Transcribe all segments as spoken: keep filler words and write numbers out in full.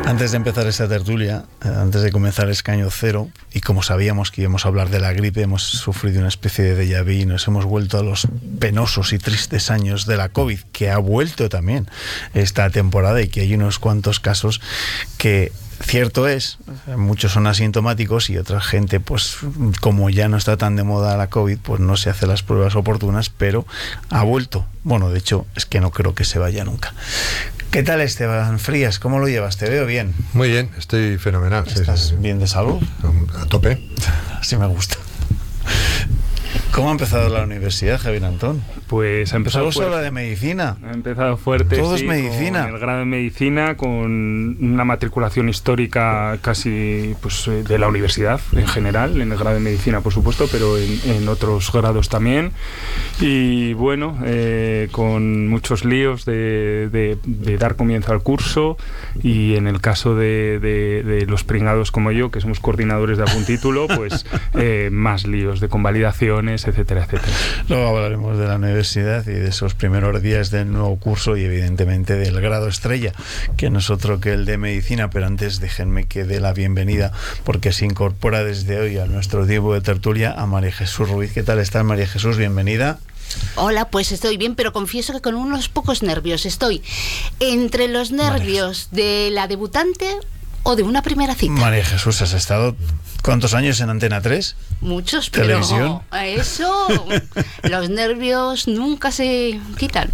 Antes de empezar esta tertulia, antes de comenzar Escaño Cero, y como sabíamos que íbamos a hablar de la gripe, hemos sufrido una especie de déjà vu y nos hemos vuelto a los penosos y tristes años de la COVID, que ha vuelto también esta temporada y que hay unos cuantos casos que... Cierto es, muchos son asintomáticos y otra gente, pues como ya no está tan de moda la COVID, pues no se hace las pruebas oportunas, pero ha vuelto. Bueno, de hecho, es que no creo que se vaya nunca. ¿Qué tal, Esteban Frías? ¿Cómo lo llevas? Te veo bien. Muy bien, estoy fenomenal. ¿Estás sí, sí, sí. bien de salud? A tope. Así me gusta. ¿Cómo ha empezado la universidad, Javier Antón? Pues ha empezado Solo se fuerte. habla de medicina. Ha empezado fuerte. Todo sí, es medicina. Con el grado de medicina, con una matriculación histórica casi pues de la universidad en general, en el grado de medicina por supuesto, pero en, en otros grados también. Y bueno, eh, con muchos líos de, de, de dar comienzo al curso, y en el caso de, de, de los pringados como yo, que somos coordinadores de algún título, pues eh, más líos de convalidaciones, etcétera, etcétera. Luego hablaremos de la universidad y de esos primeros días del nuevo curso y evidentemente del grado estrella, que no es otro que el de medicina. Pero antes déjenme que dé la bienvenida, porque se incorpora desde hoy a nuestro tiempo de tertulia a María Jesús Ruiz. ¿Qué tal estás, María Jesús? Bienvenida. Hola, pues estoy bien, pero confieso que con unos pocos nervios. Estoy entre los nervios de la debutante o de una primera cita. María Jesús, ¿has estado cuántos años en Antena tres? Muchos, pero ¿Televisión? Eso, los nervios nunca se quitan.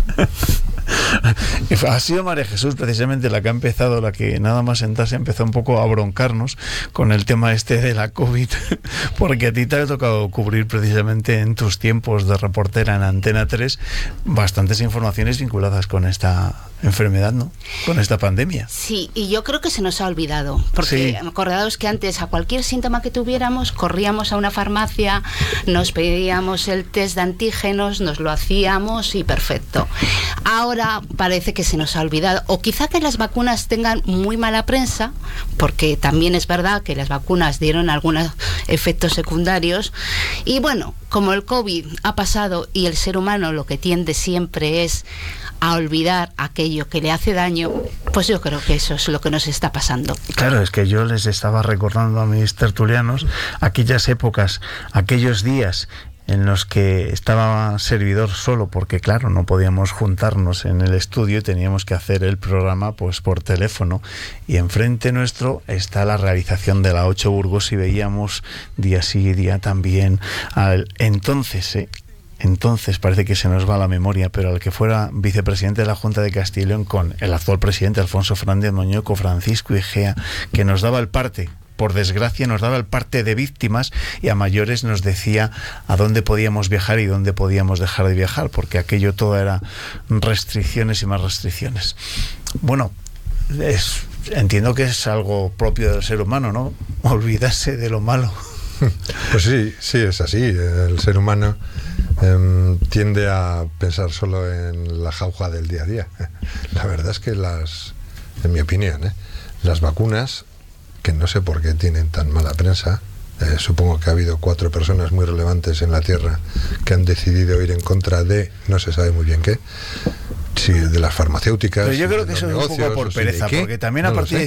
Ha sido María Jesús precisamente la que ha empezado, la que nada más sentarse empezó un poco a broncarnos con el tema este de la COVID, porque a ti te ha tocado cubrir precisamente en tus tiempos de reportera en Antena tres bastantes informaciones vinculadas con esta enfermedad, ¿no? Con esta pandemia. Sí, y yo creo que se nos ha olvidado, porque Sí. acordaos que antes a cualquier síntoma que tuviéramos corríamos a una farmacia, nos pedíamos el test de antígenos, nos lo hacíamos y perfecto. Ahora parece que se nos ha olvidado, o quizá que las vacunas tengan muy mala prensa, porque también es verdad que las vacunas dieron algunos efectos secundarios, y bueno, como el COVID ha pasado y el ser humano lo que tiende siempre es a olvidar aquello que le hace daño, pues yo creo que eso es lo que nos está pasando. Claro, es que yo les estaba recordando a mis tertulianos aquellas épocas, aquellos días en los que estaba servidor solo, porque claro, no podíamos juntarnos en el estudio y teníamos que hacer el programa pues por teléfono, y enfrente nuestro está la realización de la ocho Burgos y veíamos día sí y día también al entonces eh, Entonces parece que se nos va la memoria, pero al que fuera vicepresidente de la Junta de Castilla y León con el actual presidente Alfonso Fernández Moñueco, Francisco Igea, que nos daba el parte, por desgracia nos daba el parte de víctimas, y a mayores nos decía a dónde podíamos viajar y dónde podíamos dejar de viajar, porque aquello todo era restricciones y más restricciones. Bueno, es, entiendo que es algo propio del ser humano, ¿no? Olvidarse de lo malo. Pues sí, sí, es así. El ser humano eh, tiende a pensar solo en la jauja del día a día. La verdad es que las, en mi opinión, ¿eh? las vacunas, que no sé por qué tienen tan mala prensa, eh, supongo que ha habido cuatro personas muy relevantes en la Tierra que han decidido ir en contra de, no se sabe muy bien qué, sí, de las farmacéuticas. Pero yo creo que de eso los es un poco negocios, por o sea, ¿de pereza, qué? porque también a No lo partir sé. de